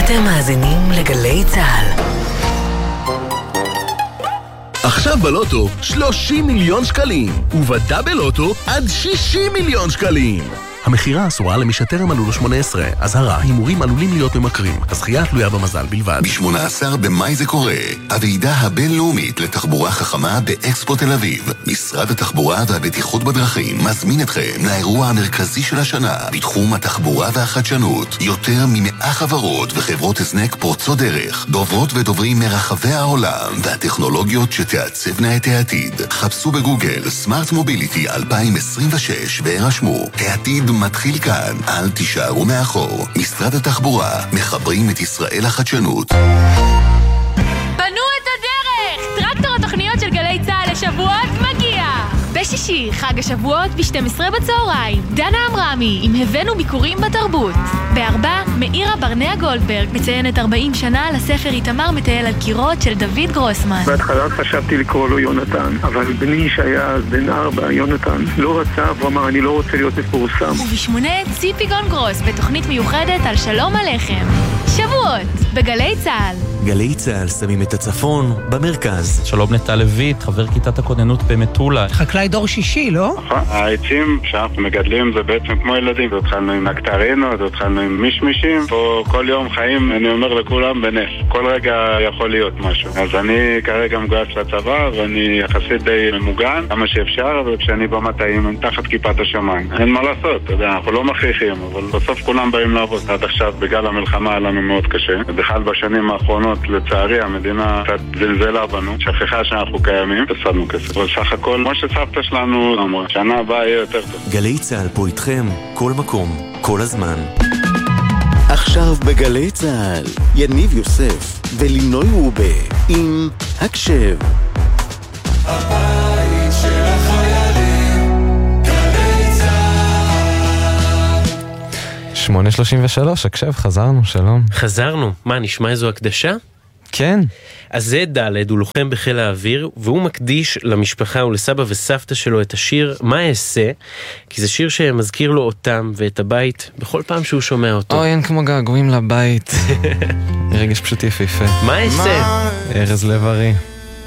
אתם מאזינים לגלי צהל. עכשיו בלוטו 30 מיליון שקלים, ובדאבל לוטו עד 60 מיליון שקלים. המחירה אסורה למי שטרם מלאו לו 18. אזהרה, הימורים עלולים להיות ממכרים. הזכייה תלויה במזל בלבד. ב-18 במאי זה קורה. הוועידה הבינלאומית לתחבורה חכמה באקספו תל אביב. משרד התחבורה והבטיחות בדרכים מזמין אתכם לאירוע המרכזי של השנה בתחום התחבורה והחדשנות. יותר מ100 חברות וחברות הזנק פורצות דרך, דוברות ודוברים מרחבי העולם, והטכנולוגיות שתעצבנה את העתיד. חפשו בגוגל סמארט מוביליטי 2026 והרשמו. העתיד מתחיל כאן, אל תישארו מאחור. משרד התחבורה, מחברים את ישראל לחדשנות. פנו את הדרך! טרקטור התוכניות של גלי צהל לשבועות מגיע! בשישי, חג השבועות ב-12 בצהריים. דנה אמרמי, עם הבאנו ביקורים בתרבות. בארבע, מאירה ברנע גולדברג, מציינת 40 שנה לספר איתמר מטייל על קירות של דוד גרוסמן. בהתחלה חשבתי לקרוא לו יונתן, אבל בני שהיה אז בן 4, יונתן, לא רצה, הוא אמר, אני לא רוצה להיות מפורסם. ובשמונה, ציפי גונגרוס, בתוכנית מיוחדת על שלום הלחם. שבועות, בגלי צהל. גלי צהל שמים את הצפון במרכז. שלום נטע לויט, חבר כיתת הכוננות במטולה. חקלאי דור שישי, לא? העצים שאנחנו מגדלים זה בעצם כמו ילדים. התחלנו עם נקטרינות, התחלנו עם מישמישים. פה כל יום חיים, אני אומר לכולם, בנס. כל רגע יכול להיות משהו. אז אני כרגע מגויס לצבא, ואני יחסית די ממוגן, כמה שאפשר, וכשאני במטעים, תחת כיפת השמיים. אין מה לעשות, אתה יודע, אנחנו לא מכריחים, אבל בסוף כולם באים לעבוד. עד עכשיו, בגלל המלחמה, היה לנו מאוד קשה. ובכלל בשנים האחרונות, לצערי, המדינה קצת זלזלה בנו, שכחה שאנחנו קיימים, וסדנו כסף. אבל סך הכל, כמו שסבתא שלנו אמרה, שנה הבאה יהיה יותר טוב. גלי צהל פה איתכם, כל מקום, כל הזמן. עכשיו בגלי צהל, יניב יוסף ולינוי רובה עם הקשב. הבית של החיילים, גלי צהל. 8:33, הקשב, חזרנו, שלום. חזרנו, מה, נשמע איזו הקדשה? כן. אז זה ד' הוא לוחם בחיל האוויר, והוא מקדיש למשפחה ולסבא וסבתא שלו את השיר מה אעשה, כי זה שיר שמזכיר לו אותם ואת הבית בכל פעם שהוא שומע אותו. אוי, אין כמו געגועים לבית. רגש פשוט יפהפה. מה אעשה? ארז לב-ארי.